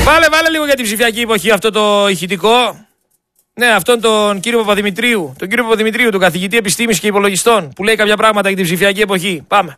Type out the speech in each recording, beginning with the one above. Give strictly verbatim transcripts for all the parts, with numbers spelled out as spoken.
Βάλε, βάλε λίγο για την ψηφιακή εποχή αυτό το ηχητικό. Ναι, αυτόν τον κύριο Παπαδημητρίου, τον κύριο Παπαδημητρίου, τον καθηγητή επιστήμης και υπολογιστών, που λέει κάποια πράγματα για την ψηφιακή εποχή. Πάμε.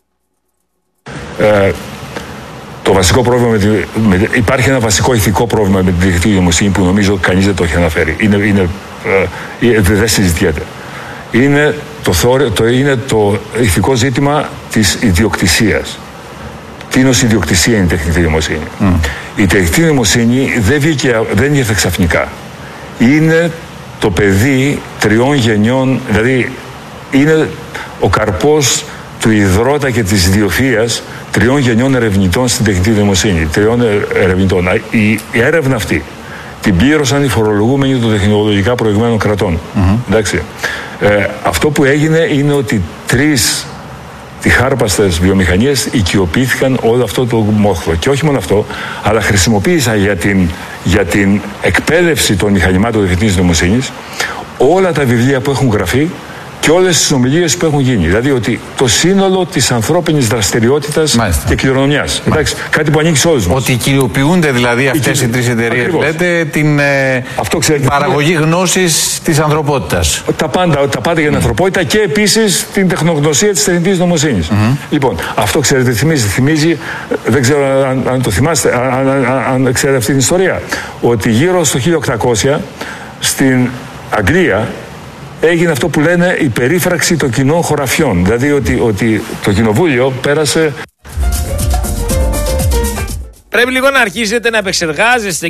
Ε, το βασικό πρόβλημα με τη, με, υπάρχει ένα βασικό ηθικό πρόβλημα με την τεχνητή νοημοσύνη που νομίζω κανείς δεν το έχει αναφέρει. Είναι, είναι, ε, δεν συζητιέται. Είναι το, θόρυ, το, είναι το ηθικό ζήτημα της ιδιοκτησίας. Τι είναι ως ιδιοκτησία είναι η τεχνητή νοημοσύνη. Mm. Η τεχνητή νοημοσύνη δεν βγήκε, δεν ήρθε ξαφνικά. Είναι το παιδί τριών γενιών, δηλαδή είναι ο καρπός του ιδρώτα και της ιδιοφυΐας τριών γενιών ερευνητών στην τεχνητή νοημοσύνη. Τριών ερευνητών. Η, η έρευνα αυτή την πλήρωσαν οι φορολογούμενοι των τεχνολογικά προηγμένων κρατών. Mm-hmm. Εντάξει. Ε, αυτό που έγινε είναι ότι τρεις τυχάρπαστες βιομηχανίες οικειοποιήθηκαν όλο αυτό το μόχθο. Και όχι μόνο αυτό, αλλά χρησιμοποίησαν για την, για την εκπαίδευση των μηχανημάτων τεχνητής νοημοσύνης όλα τα βιβλία που έχουν γραφεί και όλες τις ομιλίες που έχουν γίνει. Δηλαδή ότι το σύνολο της ανθρώπινης δραστηριότητας Μάλιστα. και κληρονομιάς. Εντάξει, κάτι που ανήκει σε όλους μας. Ότι κυριοποιούνται δηλαδή αυτές οι, οι τρεις εταιρείες, λέτε, την ε, Αυτό, ξέρετε, παραγωγή είναι... γνώσης της ανθρωπότητας. Τα πάντα, τα πάντα για την mm. ανθρωπότητα και επίσης την τεχνογνωσία της τεχνητής νοημοσύνης. Mm-hmm. Λοιπόν, αυτό ξέρετε, θυμίζει, θυμίζει δεν ξέρω αν, αν το θυμάστε, αν, αν, αν, αν ξέρετε αυτή την ιστορία, ότι γύρω στο χίλια οκτακόσια στην Αγγλία έγινε αυτό που λένε η περίφραξη των κοινών χωραφιών. Δηλαδή ότι, ότι το κοινοβούλιο πέρασε... Πρέπει λίγο να αρχίσετε να επεξεργάζεστε